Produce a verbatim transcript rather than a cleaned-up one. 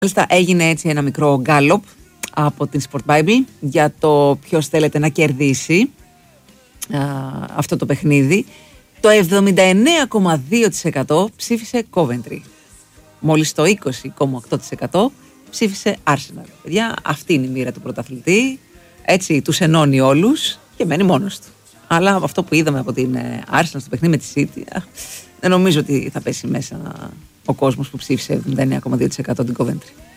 Μάλιστα έγινε έτσι ένα μικρό γκάλοπ από την Sport Bible για το ποιος θέλετε να κερδίσει α, αυτό το παιχνίδι. Το εβδομήντα εννέα κόμμα δύο τοις εκατό ψήφισε Coventry. Μόλις το είκοσι κόμμα οκτώ τοις εκατό ψήφισε Arsenal. Παιδιά, αυτή είναι η μοίρα του πρωταθλητή. Έτσι τους ενώνει όλους και μένει μόνος του. Αλλά αυτό που είδαμε από την Arsenal στο παιχνίδι με τη City, δεν νομίζω ότι θα πέσει μέσα ο κόσμος που ψήφισε εβδομήντα εννέα κόμμα δύο τοις εκατό την Coventry.